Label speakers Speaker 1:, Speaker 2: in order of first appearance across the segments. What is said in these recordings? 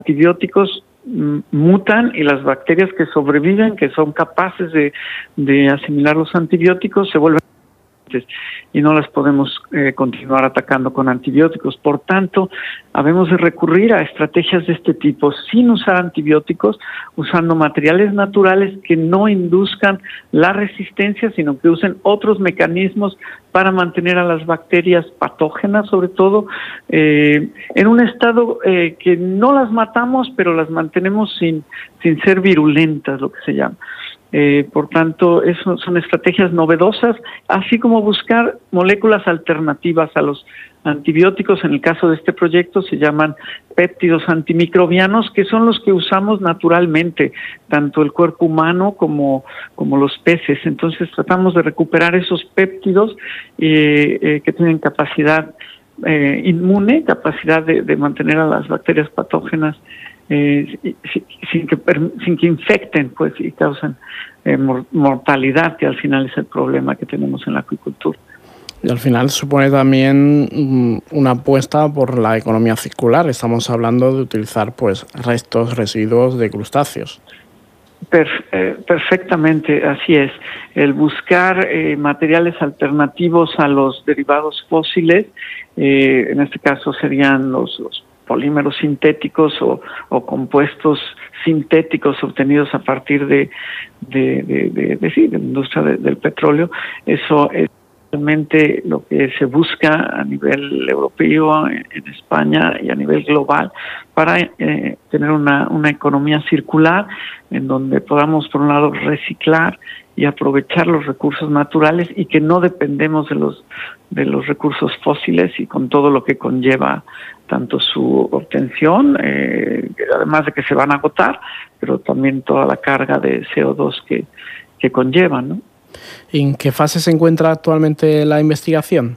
Speaker 1: antibióticos mutan y las bacterias que sobreviven, que son capaces de asimilar los antibióticos, se vuelven y no las podemos continuar atacando con antibióticos. Por tanto, habemos de recurrir a estrategias de este tipo sin usar antibióticos, usando materiales naturales que no induzcan la resistencia, sino que usen otros mecanismos para mantener a las bacterias patógenas, sobre todo, en un estado que no las matamos, pero las mantenemos sin ser virulentas, lo que se llama. Por tanto, eso son estrategias novedosas, así como buscar moléculas alternativas a los antibióticos. En el caso de este proyecto se llaman péptidos antimicrobianos, que son los que usamos naturalmente, tanto el cuerpo humano como los peces. Entonces tratamos de recuperar esos péptidos que tienen capacidad inmune, capacidad de mantener a las bacterias patógenas sin que infecten, pues, y causan mortalidad, que al final es el problema que tenemos en la acuicultura.
Speaker 2: Y al final supone también una apuesta por la economía circular. Estamos hablando de utilizar, pues, residuos de crustáceos.
Speaker 1: Perfectamente, así es. El buscar materiales alternativos a los derivados fósiles, en este caso serían los polímeros sintéticos o compuestos sintéticos obtenidos a partir de la industria del petróleo. Eso es realmente lo que se busca a nivel europeo, en España y a nivel global, para tener una economía circular en donde podamos, por un lado, reciclar y aprovechar los recursos naturales y que no dependemos de los recursos fósiles y con todo lo que conlleva tanto su obtención, además de que se van a agotar, pero también toda la carga de CO2 que conllevan, ¿no?
Speaker 2: ¿En qué fase se encuentra actualmente la investigación?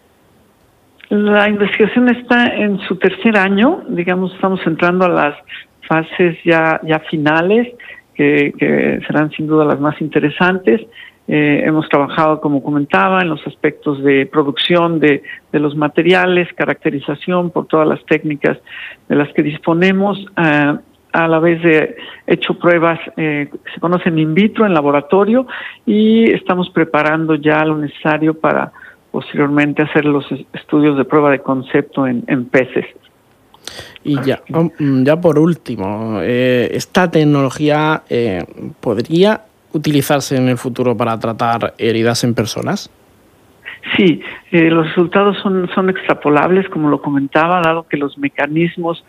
Speaker 1: La investigación está en su tercer año, digamos, estamos entrando a las fases ya finales, que serán sin duda las más interesantes. Hemos trabajado, como comentaba, en los aspectos de producción de los materiales, caracterización por todas las técnicas de las que disponemos, a la vez de hecho pruebas que se conocen in vitro, en laboratorio, y estamos preparando ya lo necesario para posteriormente hacer los estudios de prueba de concepto en peces.
Speaker 2: Y ya por último, ¿esta tecnología podría utilizarse en el futuro para tratar heridas en personas?
Speaker 1: Sí, los resultados son extrapolables, como lo comentaba, dado que los mecanismos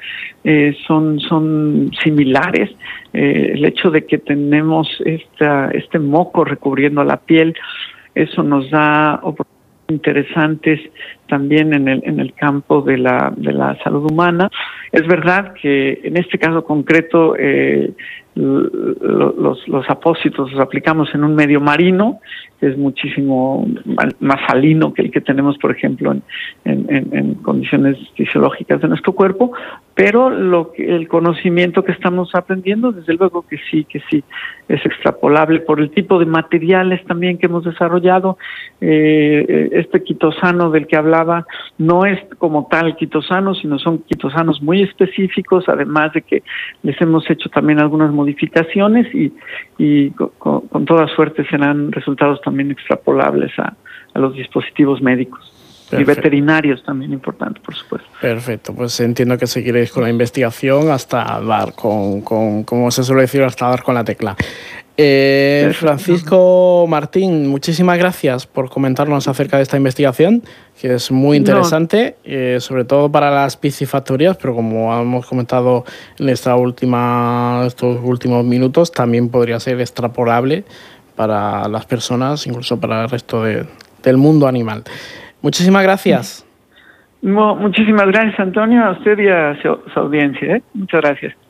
Speaker 1: son similares. El hecho de que tenemos este moco recubriendo la piel, eso nos da oportunidades interesantes también en el campo de la salud humana. Es verdad que en este caso concreto los apósitos los aplicamos en un medio marino, que es muchísimo más salino que el que tenemos, por ejemplo, en condiciones fisiológicas de nuestro cuerpo, pero el conocimiento que estamos aprendiendo, desde luego que sí es extrapolable por el tipo de materiales también que hemos desarrollado. Este quitosano del que hablaba no es como tal quitosano, sino son quitosanos muy específicos, además de que les hemos hecho también algunas modificaciones y con toda suerte serán resultados también extrapolables a los dispositivos médicos. Perfecto. Y veterinarios también, importante, por supuesto.
Speaker 2: Perfecto, pues entiendo que seguiréis con la investigación hasta dar como se suele decir, hasta dar con la tecla. Francisco Martín, muchísimas gracias por comentarnos acerca de esta investigación, que es muy interesante, sobre todo para las piscifactorías, pero como hemos comentado en estos últimos minutos, también podría ser extrapolable para las personas, incluso para el resto del mundo animal. Muchísimas gracias.
Speaker 1: Muchísimas gracias, Antonio, a usted y a su audiencia. Muchas gracias.